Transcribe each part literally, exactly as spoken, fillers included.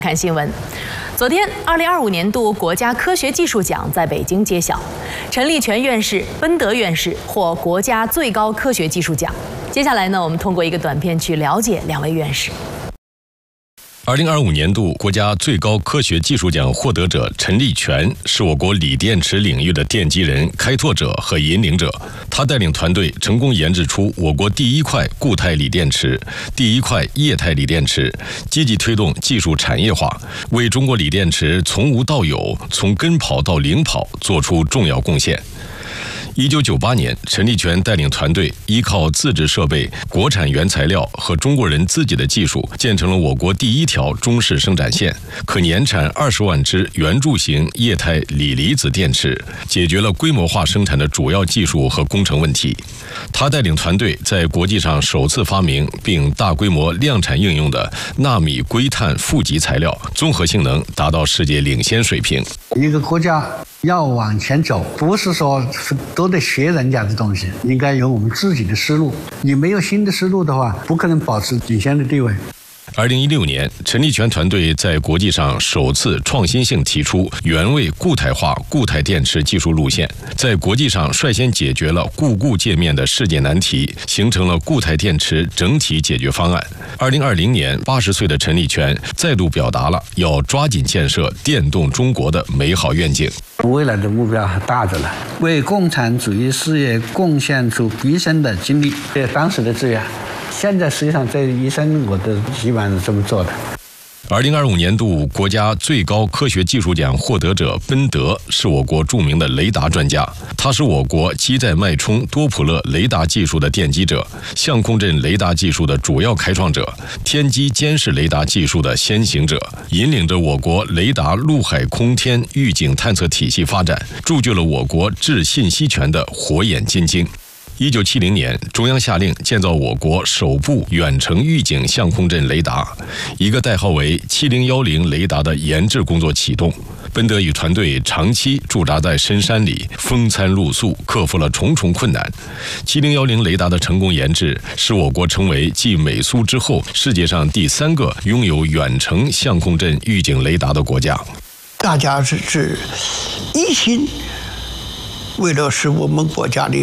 看新闻，昨天，二零二五年度国家科学技术奖在北京揭晓，陈立全院士、奔德院士获国家最高科学技术奖。接下来呢，我们通过一个短片去了解两位院士。 二零二五年度国家最高科学技术奖获得者陈立全是我国锂电池领域的奠基人、开拓者和引领者。他带领团队成功研制出我国第一块固态锂电池、第一块液态锂电池，积极推动技术产业化，为中国锂电池从无到有、从跟跑到领跑做出重要贡献。 一九九八年，陈立全带领团队依靠自制设备、国产原材料和中国人自己的技术，建成了我国第一条中式生产线，可年产二十万只圆柱形液态锂离子电池，解决了规模化生产的主要技术和工程问题。他带领团队在国际上首次发明并大规模量产应用的纳米硅碳负极材料，综合性能达到世界领先水平。 一个国家 要往前走，不是说都得学人家的东西，应该有我们自己的思路。你没有新的思路的话，不可能保持领先的地位。 二零一六年，陈立全团队在国际上首次创新性提出原位固态化固态电池技术路线，在国际上率先解决了固固界面的世界难题，形成了固态电池整体解决方案。二零二零年，八十岁的陈立全再度表达了要抓紧建设电动中国的美好愿景。 未来的目标还大着呢，为共产主义事业贡献出毕生的精力，这当时的资源。 现在实际上这一生我都基本上是这么做的。 二零二五年度国家最高科学技术奖获得者奔德是我国著名的雷达专家，他是我国机载脉冲多普勒雷达技术的奠基者，相控阵雷达技术的主要开创者，天基监视雷达技术的先行者，引领着我国雷达陆海空天预警探测体系发展，铸就了我国制信息权的火眼金睛。 一九七零年，中央下令建造我国首部远程预警相控阵雷达，一个代号为七零一零雷达的研制工作启动。奔德与团队长期驻扎在深山里，风餐露宿，克服了重重困难。七零一零雷达的成功研制，使我国成为继美苏之后世界上第三个拥有远程相控阵预警雷达的国家。 大家是是一心，为了使我们国家的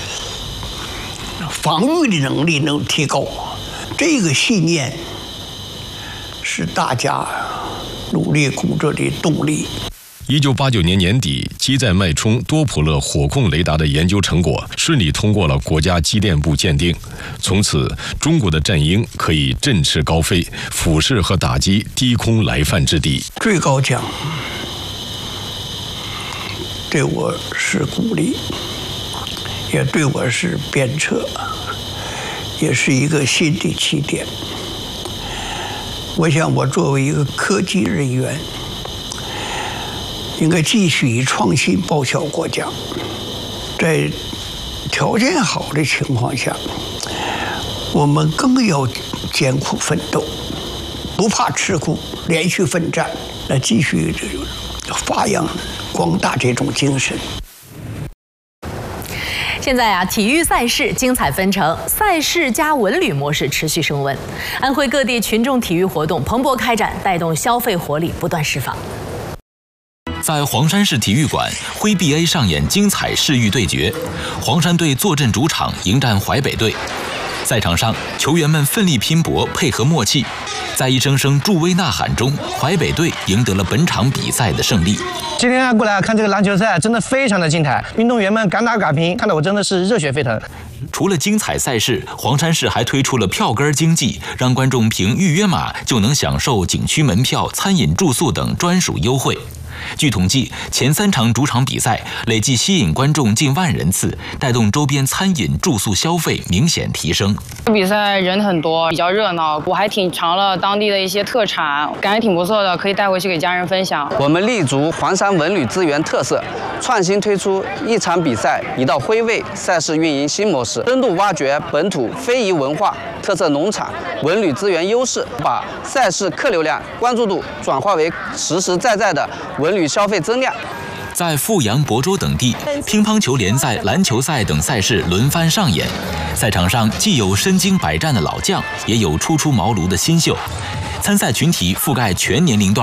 防御的能力能提高，这个信念是大家努力工作的动力。 一九八九年年底，机载脉冲多普勒火控雷达的研究成果顺利通过了国家机电部鉴定，从此，中国的战鹰可以振翅高飞，俯视和打击低空来犯之敌。 最高奖对我是鼓励， 也对我是鞭策，也是一个新的起点。我想，我作为一个科技人员，应该继续以创新报效国家。在条件好的情况下，我们更要艰苦奋斗，不怕吃苦，连续奋战，来继续发扬光大这种精神。 现在啊，体育赛事精彩纷呈，赛事加文旅模式持续升温。安徽各地群众体育活动蓬勃开展，带动消费活力不断释放。 在黄山市体育馆，徽 B A 上演精彩世域对决，黄山队坐镇主场迎战淮北队。赛场上，球员们奋力拼搏，配合默契，在一声声助威呐喊中，淮北队赢得了本场比赛的胜利。 今天过来看这个篮球赛，真的非常的精彩，运动员们敢打敢拼，看得我真的是热血沸腾。 除了精彩赛事，黄山市还推出了票根经济，让观众凭预约码就能享受景区门票、餐饮、住宿等专属优惠。 据统计，前三场主场比赛累计吸引观众近万人次，带动周边餐饮、住宿消费明显提升。 比赛人很多，比较热闹，我还品尝了当地的一些特产，感觉挺不错的，可以带回去给家人分享。 我们立足黄山文旅资源特色，创新推出一场比赛一道徽味赛事运营新模式，深度挖掘本土非遗文化、特色农产、文旅资源优势，把赛事客流量、关注度转化为实实在在的文旅消费增量。 在富阳、亳州等地，乒乓球联赛、篮球赛等赛事轮番上演。赛场上既有身经百战的老将，也有初出茅庐的新秀。 参赛群体覆盖全年龄段。